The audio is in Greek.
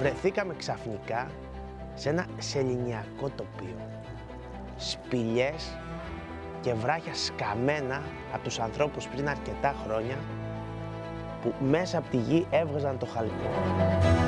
βρεθήκαμε ξαφνικά σε ένα σεληνιακό τοπίο. Σπηλιές και βράχια σκαμμένα από τους ανθρώπους πριν αρκετά χρόνια που μέσα από τη γη έβγαζαν το χαλκό.